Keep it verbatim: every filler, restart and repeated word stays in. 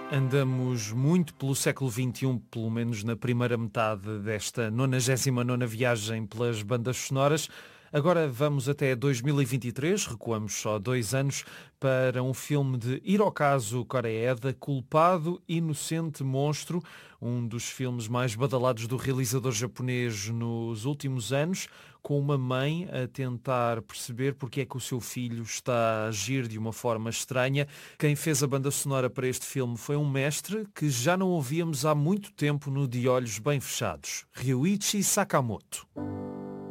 Andamos muito pelo século vinte e um, pelo menos na primeira metade desta nonagésima nona viagem pelas bandas sonoras. Agora vamos até dois mil e vinte e três, recuamos só dois anos, para um filme de Hirokazu Koreeda, Culpado, Inocente Monstro, um dos filmes mais badalados do realizador japonês nos últimos anos, com uma mãe a tentar perceber porque é que o seu filho está a agir de uma forma estranha. Quem fez a banda sonora para este filme foi um mestre que já não ouvíamos há muito tempo no De Olhos Bem Fechados, Ryuichi Sakamoto.